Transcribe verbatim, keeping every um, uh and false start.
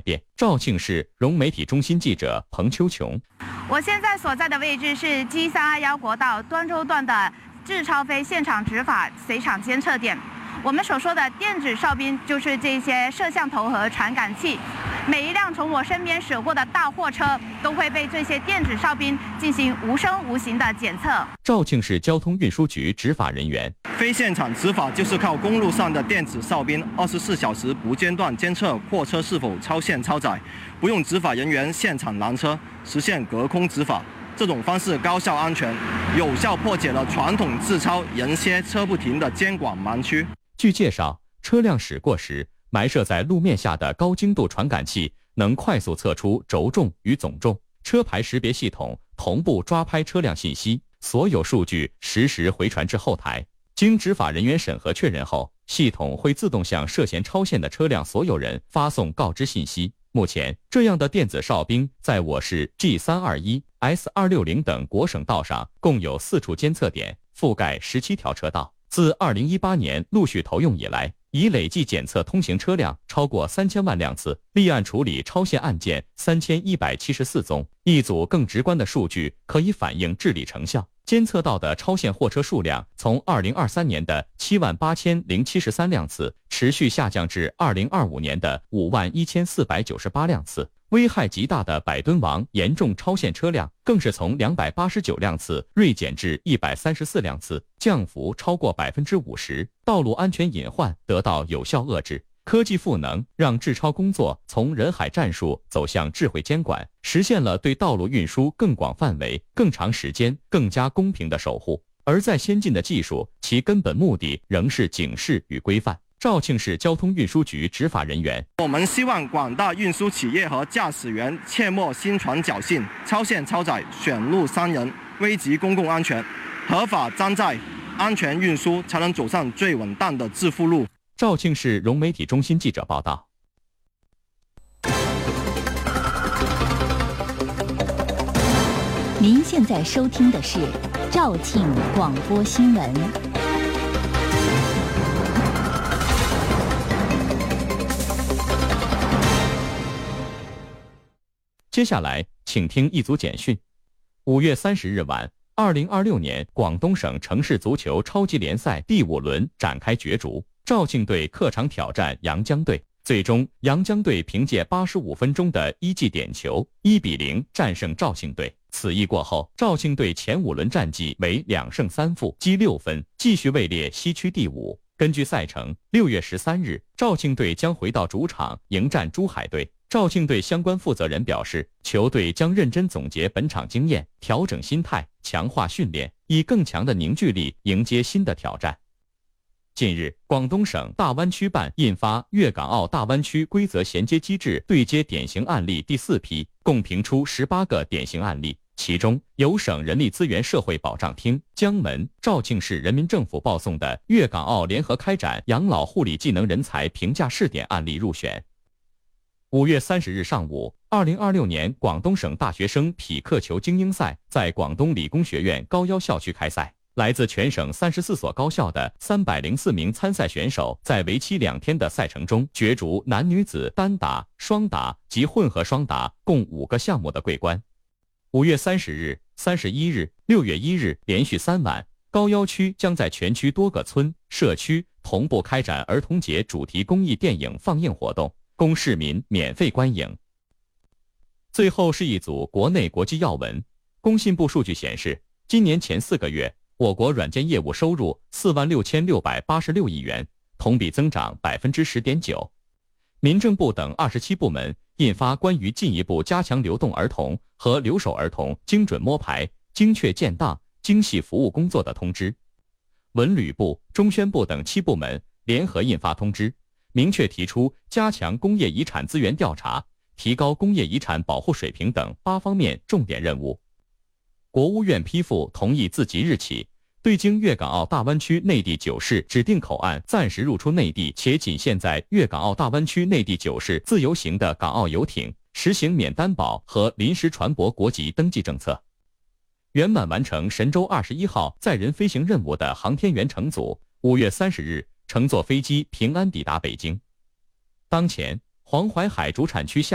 变。肇庆市融媒体中心记者彭秋琼， 我现在所在的位置是 G 三二一国道端州段的质超飞现场执法随场监测点。我们所说的电子哨兵就是这些摄像头和传感器，每一辆从我身边驶过的大货车都会被这些电子哨兵进行无声无形的检测。 肇庆市交通运输局执法人员， 非现场执法就是靠公路上的电子哨兵，二十四小时不间断监测货车是否超限超载，不用执法人员现场拦车，实现隔空执法。这种方式高效安全，有效破解了传统自超人歇车不停的监管盲区。 据介绍，车辆驶过时，埋设在路面下的高精度传感器能快速测出轴重与总重，车牌识别系统同步抓拍车辆信息，所有数据实时回传至后台。经执法人员审核确认后，系统会自动向涉嫌超限的车辆所有人发送告知信息。目前，这样的电子哨兵在我市 G 三二一、S 二六零等国省道上共有四处监测点，覆盖十七条车道。自二零一八年陆续投用以来，已累计检测通行车辆超过三千万辆次，立案处理超限案件三千一百七十四宗。一组更直观的数据可以反映治理成效。监测到的超限货车数量从二零二三年的七万八千零七十三辆次持续下降至二零二五年的五万一千四百九十八辆次。危害极大的百吨王严重超限车辆更是从两百八十九辆次锐减至一百三十四辆次，降幅超过百分之五十，道路安全隐患得到有效遏制。科技赋能让治超工作从人海战术走向智慧监管，实现了对道路运输更广范围、更长时间、更加公平的守护。而在先进的技术，其根本目的仍是警示与规范。肇庆市交通运输局执法人员， 我们希望广大运输企业和驾驶员切莫心存侥幸，超限超载选路伤人，危及公共安全，合法装载，安全运输才能走上最稳当的致富路。 肇庆市融媒体中心记者报道。 您现在收听的是肇庆广播新闻。 接下来，请听一组简讯。五月三十日晚，二零二六年广东省城市足球超级联赛第五轮展开角逐，肇庆队客场挑战阳江队，最终阳江队凭借八十五分钟的一记点球，一比零战胜肇庆队。此役过后，肇庆队前五轮战绩为两胜三负，积六分，继续位列西区第五。根据赛程，六月十三日，肇庆队将回到主场迎战珠海队。肇庆队相关负责人表示，球队将认真总结本场经验，调整心态，强化训练，以更强的凝聚力迎接新的挑战。近日，广东省大湾区办印发《粤港澳大湾区规则衔接机制对接典型案例》第四批，共评出十八个典型案例，其中由省人力资源社会保障厅、江门、肇庆市人民政府报送的粤港澳联合开展养老护理技能人才评价试点案例入选。五月三十日上午，二零二六年广东省大学生匹克球精英赛在广东理工学院高腰校区开赛。来自全省三十四所高校的三百零四名参赛选手，在为期两天的赛程中，角逐男女子单打、双打及混合双打共五个项目的桂冠。五月三十日、三十一日、六月一日连续三晚，高腰区将在全区多个村、社区同步开展儿童节主题公益电影放映活动，供市民免费观影。最后是一组国内国际要闻。工信部数据显示，今年前四个月，我国软件业务收入四万六千六百八十六亿元，同比增长百分之十点九。民政部等二十七部门印发关于进一步加强流动儿童和留守儿童精准摸排、精确建档、精细服务工作的通知。文旅部、中宣部等七部门联合印发通知，明确提出加强工业遗产资源调查、提高工业遗产保护水平等八方面重点任务。国务院批复同意自即日起，对经粤港澳大湾区内地九市指定口岸暂时入出内地且仅限在粤港澳大湾区内地九市自由行的港澳游艇，实行免担保和临时船舶国籍登记政策。圆满完成神舟二十一号载人飞行任务的航天员乘组，五月三十日乘坐飞机平安抵达北京。当前，黄淮海主产区下